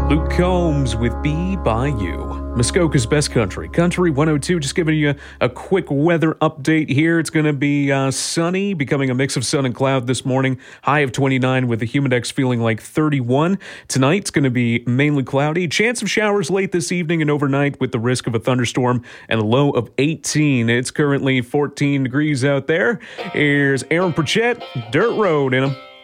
Luke Combs with Be By You. Muskoka's Best Country. Country 102, just giving you a quick weather update here. It's going to be sunny, becoming a mix of sun and cloud this morning. High of 29 with the humidex feeling like 31. Tonight, it's going to be mainly cloudy. Chance of showers late this evening and overnight with the risk of a thunderstorm and a low of 18. It's currently 14 degrees out there. Here's Aaron Pritchett, Dirt Road in 'em.